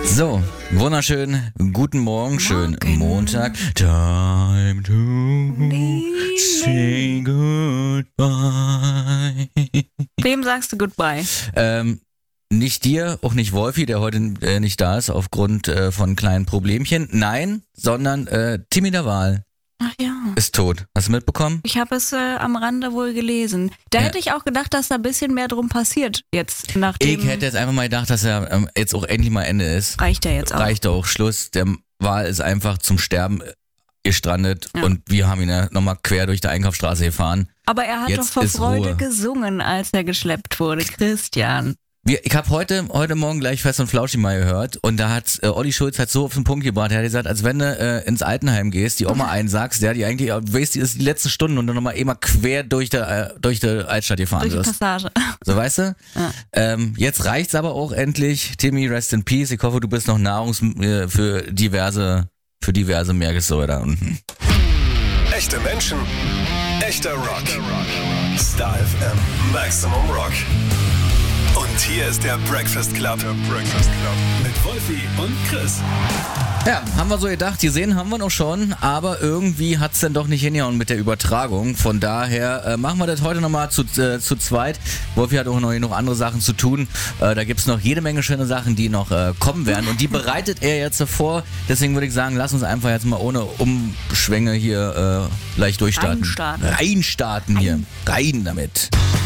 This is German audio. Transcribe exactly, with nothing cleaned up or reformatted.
So, wunderschön, guten Morgen, schönen Morgen. Montag. Time to say goodbye. Wem sagst du Goodbye? Ähm, nicht dir, auch nicht Wolfi, der heute äh, nicht da ist aufgrund äh, von kleinen Problemchen. Nein, sondern äh, Timmy der Wahl Ach ja. ist tot. Hast du mitbekommen? Ich habe es äh, am Rande wohl gelesen. Da Ja. hätte ich auch gedacht, dass da ein bisschen mehr drum passiert jetzt. Nachdem Ich hätte jetzt einfach mal gedacht, dass er ähm, jetzt auch endlich mal Ende ist. reicht ja jetzt auch. Reicht auch, Schluss. Der Wahl ist einfach zum Sterben gestrandet Ja. und wir haben ihn ja nochmal quer durch die Einkaufsstraße gefahren. Aber er hat Jetzt doch vor ist Freude Ruhe. gesungen, als er geschleppt wurde. Christian. Wir, ich habe heute heute Morgen gleich Fest und Flauschig mal gehört und da hat äh, Olli Schulz hat so auf den Punkt gebracht, er hat gesagt, als wenn du äh, ins Altenheim gehst, die Oma einsagst, der die eigentlich, du weißt, die ist die letzten Stunden und dann nochmal immer quer durch die, äh, durch die Altstadt gefahren Durch die wirst. Passage. So, weißt du? Ja. Ähm, jetzt reicht's aber auch endlich. Timmy, rest in peace. Ich hoffe, du bist noch Nahrungs äh, für diverse für diverse Meeressäure da unten. Echte Menschen, echter Rock. Star F M, Maximum Rock. Und hier ist der Breakfast Club. Der Breakfast Club. Mit Wolfi und Chris. Ja, haben wir so gedacht, die sehen haben wir noch schon, aber irgendwie hat's dann doch nicht hingehauen mit der Übertragung. Von daher äh, machen wir das heute nochmal zu, äh, zu zweit. Wolfi hat auch noch genug andere Sachen zu tun. Äh, da gibt's noch jede Menge schöne Sachen, die noch äh, kommen werden und die bereitet er jetzt vor. Deswegen würde ich sagen, lass uns einfach jetzt mal ohne Umschwänge hier äh, leicht durchstarten. Reinstarten. Reinstarten hier. Rein damit.